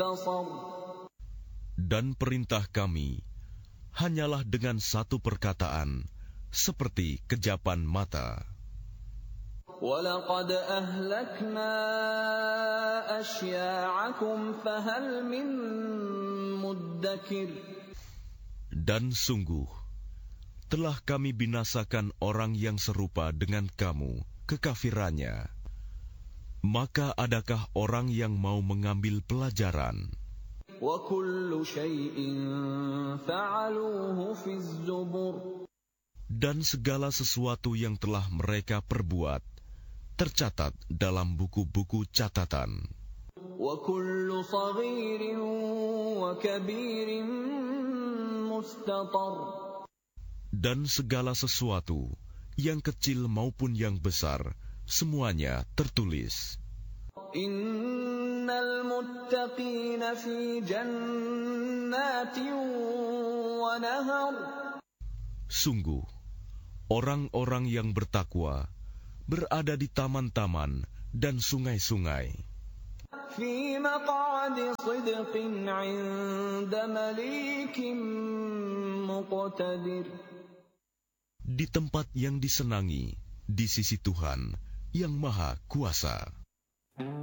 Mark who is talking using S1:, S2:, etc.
S1: Dan perintah kami hanyalah dengan satu perkataan, seperti kejapan mata.
S2: وَلَقَدْ أَهْلَكْنَا أَشْيَاعَكُمْ فَهَلْ مِن مُّدَّكِرٍ.
S1: Dan sungguh, telah kami binasakan orang yang serupa dengan kamu, kekafirannya. Maka adakah orang yang mau mengambil pelajaran?
S2: وَكُلُّ شَيْءٍ فَعَلُوهُ فِي الزُّبُرِ.
S1: Dan segala sesuatu yang telah mereka perbuat tercatat dalam buku-buku catatan.
S2: وَكُلُّ صَغِيرٍ وَكَبِيرٍ مُسْتَطَرٍ.
S1: Dan segala sesuatu, yang kecil maupun yang besar, semuanya tertulis.
S2: Innal muttaqina fi jannatin wa nahar.
S1: Sungguh, orang-orang yang bertakwa berada di taman-taman dan sungai-sungai.
S2: Fi maq'adi sidqin 'inda malikin muqtadir.
S1: Di tempat yang disenangi, di sisi Tuhan yang Maha Kuasa.